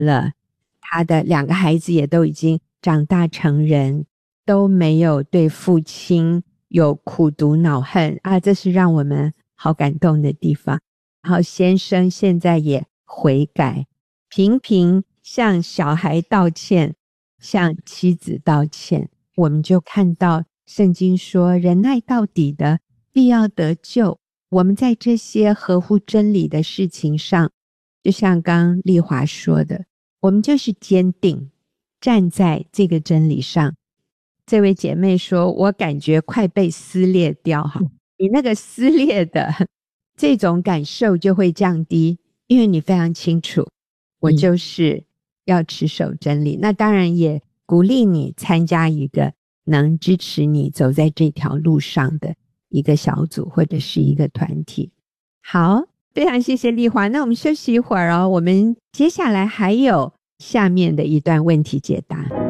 了，他的2个孩子也都已经长大成人，都没有对父亲有苦毒恼恨啊，这是让我们好感动的地方。然后先生现在也悔改，频频向小孩道歉，向妻子道歉。我们就看到圣经说，忍耐到底的必要得救。我们在这些合乎真理的事情上，就像刚丽华说的，我们就是坚定站在这个真理上。这位姐妹说，我感觉快被撕裂掉哈，你那个撕裂的这种感受就会降低，因为你非常清楚我就是要持守真理。那当然也鼓励你参加一个能支持你走在这条路上的一个小组或者是一个团体。好，非常谢谢丽华，那我们休息一会儿哦，我们接下来还有下面的一段问题解答。